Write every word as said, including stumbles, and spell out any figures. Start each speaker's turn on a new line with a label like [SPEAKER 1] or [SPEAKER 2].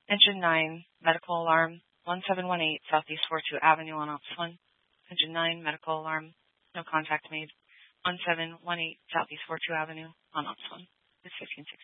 [SPEAKER 1] Engine nine, medical alarm, one seven one eight Southeast forty-two Avenue on Ops one. Engine nine, medical alarm, no contact made. one seven one eight Southeast forty-two Avenue on Ops one. It's fifteen sixty.